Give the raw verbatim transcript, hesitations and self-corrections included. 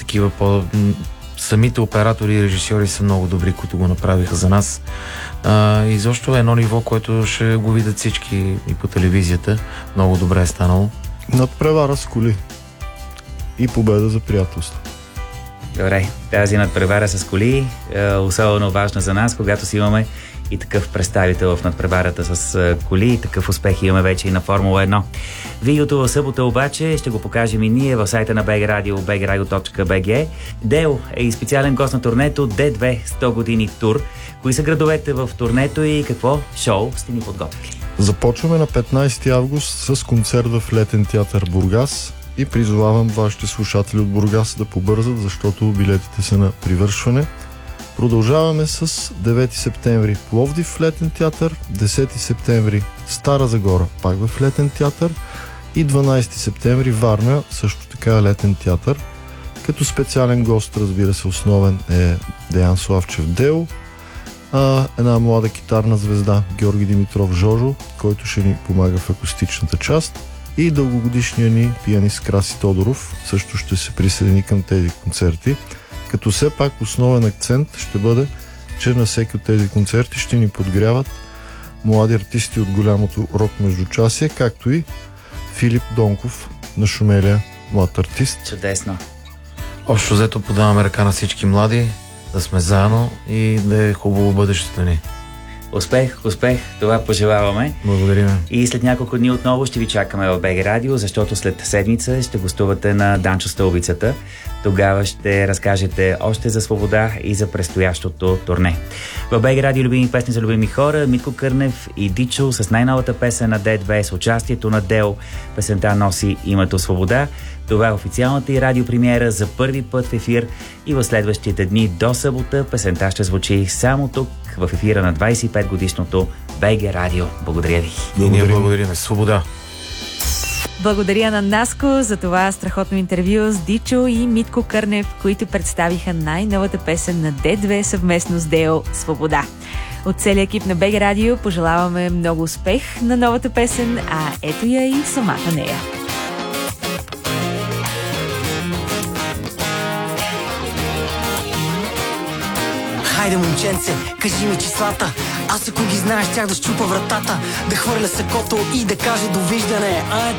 такива по... Самите оператори и режисьори са много добри, които го направиха за нас. А, и защо едно ниво, което ще го видят всички и по телевизията. Много добре е станало. Надпревара с коли и победа за приятелство. Добре, тази надпревара с коли е особено важна за нас, когато си имаме и такъв представител в надпреварата с коли, и такъв успех имаме вече и на Формула едно. Видеото в събота обаче ще го покажем и ние в сайта на БГ Радио, би джи радио точка би джи. Део е и специален гост на турнето Д две сто години тур. Кои са градовете в турнето и какво шоу сте ни подготвили? Започваме на петнайсети август с концерт в Летен театър Бургас и призовавам вашите слушатели от Бургас да побързат, защото билетите са на привършване. Продължаваме с девети септември Пловдив в Летен театър, десети септември Стара Загора, пак в Летен театър, и дванайсети септември Варна, също така Летен театър. Като специален гост, разбира се, основен е Деян Славчев Део, а една млада китарна звезда Георги Димитров Жожо, който ще ни помага в акустичната част, и дългогодишния ни пианист Краси Тодоров също ще се присъедини към тези концерти. Като все пак основен акцент ще бъде, че на всеки от тези концерти ще ни подгряват млади артисти от голямото рок междучасие, както и Филип Донков на Шумелия, млад артист. Чудесно. Общо взето подаваме ръка на всички млади, да сме заедно и да е хубаво бъдещето ни. Успех, успех, това пожелаваме. Благодарим. И след няколко дни отново ще ви чакаме в БГ Радио, защото след седмица ще гостувате на Данчо Стълбицата. Тогава ще разкажете още за свобода и за предстоящото турне. В БГ Радио любими песни за любими хора, Митко Кърнев и Дичо с най-новата песен на Д две с участието на Део. Песента носи името Свобода. Това е официалната и радиопремиера за първи път в ефир и в следващите дни до събота песента ще звучи само тук в ефира на двайсет и пет годишното БГ Радио. Благодаря ви. И ние благодарим. Свобода! Благодаря на Наско за това страхотно интервю с Дичо и Митко Кърнев, които представиха най-новата песен на Д две съвместно с Део «Свобода». От целия екип на БГ Радио пожелаваме много успех на новата песен, а ето я и самата нея. Хайде, момченце, кажи ми числата. Аз ако ги знаеш, тях да щупа вратата, да хвърля сакото и да каже довиждане. А